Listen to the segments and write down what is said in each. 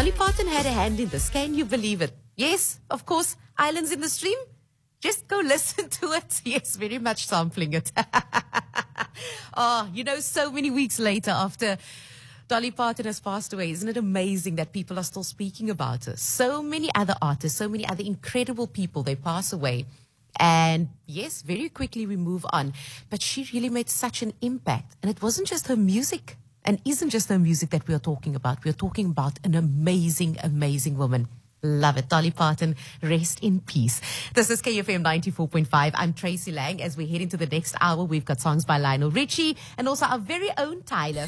Dolly Parton had a hand in this. Can you believe it? Yes, of course. Islands in the Stream. Just go listen to it. Yes, very much sampling it. So many weeks later after Dolly Parton has passed away, isn't it amazing that people are still speaking about her? So many other artists, so many other incredible people, they pass away. And yes, very quickly we move on. But she really made such an impact. And it wasn't just her music, and isn't just her music that we are talking about. We are talking about an amazing, amazing woman. Love it. Dolly Parton, rest in peace. This is KFM 94.5. I'm Tracy Lang. As we head into the next hour, we've got songs by Lionel Richie and also our very own Tyler.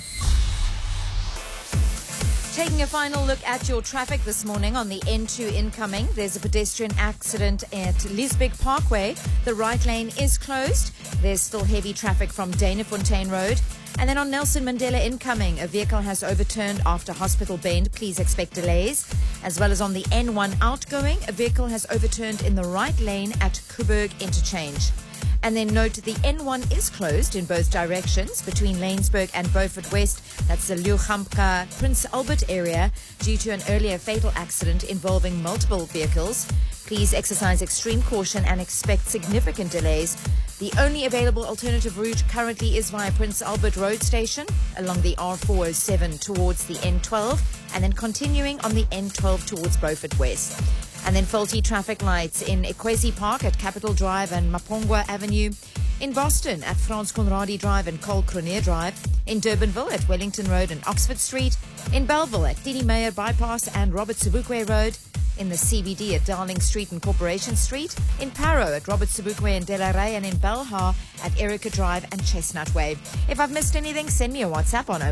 Taking a final look at your traffic this morning on the N2 incoming. There's a pedestrian accident at Liesbeek Parkway. The right lane is closed. There's still heavy traffic from Danafontein Road. And then on Nelson Mandela incoming, a vehicle has overturned after Hospital Bend. Please expect delays. As well as on the N1 outgoing, a vehicle has overturned in the right lane at Coburg Interchange. And then note the N1 is closed in both directions between Lanesburg and Beaufort West. That's the Leeugamka Prince Albert area due to an earlier fatal accident involving multiple vehicles. Please exercise extreme caution and expect significant delays. The only available alternative route currently is via Prince Albert Road Station along the R407 towards the N12 and then continuing on the N12 towards Beaufort West. And then faulty traffic lights in Ekwezi Park at Capitol Drive and Mapongwa Avenue. In Boston at Frans Conradi Drive and Cole Cronier Drive. In Durbanville at Wellington Road and Oxford Street. In Belleville at Tini Meyer Bypass and Robert Sobukwe Road. In the CBD at Darling Street and Corporation Street. In Parow at Robert Sobukwe and Delaray, and in Belhar at Erica Drive and Chestnut Way. If I've missed anything, send me a WhatsApp on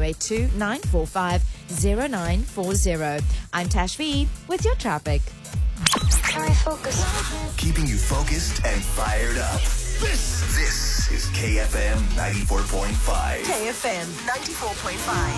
082-945-0940. I'm Tash V with your traffic. Keeping you focused and fired up. This is KFM 94.5. KFM 94.5.